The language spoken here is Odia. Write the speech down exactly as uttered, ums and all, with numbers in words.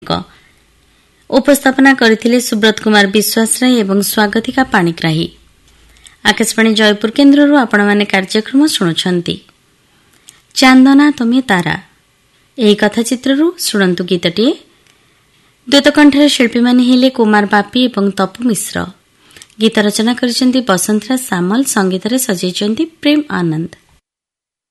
ସମ୍ପର୍କ। ଉପସ୍ଥାପନା କରିଥିଲେ ସୁବ୍ରତ କୁମାର ବିଶ୍ୱାସରାୟ ଏବଂ ସ୍ୱାଗତିକା ପାଣିଗ୍ରାହୀ। ଆକାଶବାଣୀ ଜୟପୁର କେନ୍ଦ୍ରରୁ ଆପଣମାନେ କାର୍ଯ୍ୟକ୍ରମ ଶୁଣୁଛନ୍ତି। ଚାନ୍ଦନା ତୁମେ ତାରା ଏହି କଥାଚିତ୍ରରୁ ଶୁଣନ୍ତୁ ଗୀତଟିଏ। ଦ୍ୱୈତକଣ୍ଠର ଶିଳ୍ପୀମାନେ ହେଲେ କୁମାର ବାପି ଏବଂ ତପୁ ମିଶ୍ର। ଗୀତ ରଚନା କରିଛନ୍ତି ବସନ୍ତରାଜ ସାମଲ, ସଙ୍ଗୀତରେ ସଜେଇଛନ୍ତି ପ୍ରେମ ଆନନ୍ଦ।